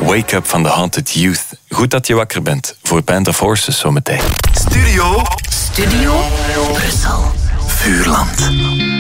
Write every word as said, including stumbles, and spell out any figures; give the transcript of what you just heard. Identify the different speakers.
Speaker 1: Wake Up van The Haunted Youth. Goed dat je wakker bent voor Band of Horses zometeen.
Speaker 2: Studio. Studio Brussel. Vuurland.